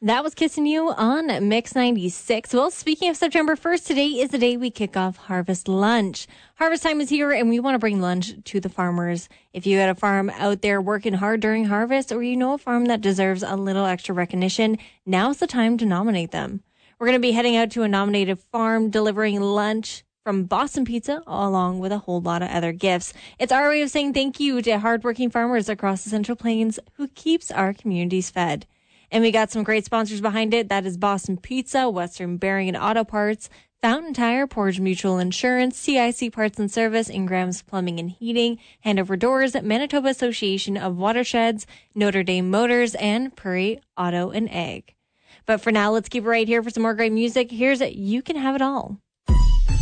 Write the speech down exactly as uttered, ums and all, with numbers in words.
That was Kissing You on Mix ninety-six. Well, speaking of September first, today is the day we kick off Harvest Lunch. Harvest time is here, and we want to bring lunch to the farmers. If you had a farm out there working hard during harvest, or you know a farm that deserves a little extra recognition, now's the time to nominate them. We're going to be heading out to a nominated farm, delivering lunch from Boston Pizza, along with a whole lot of other gifts. It's our way of saying thank you to hardworking farmers across the Central Plains who keeps our communities fed. And we got some great sponsors behind it. That is Boston Pizza, Western Bearing and Auto Parts, Fountain Tire, Portage Mutual Insurance, C I C Parts and Service, Ingram's Plumbing and Heating, Handover Doors, Manitoba Association of Watersheds, Notre Dame Motors, and Prairie Auto and Egg. But for now, let's keep it right here for some more great music. Here's You Can Have It All.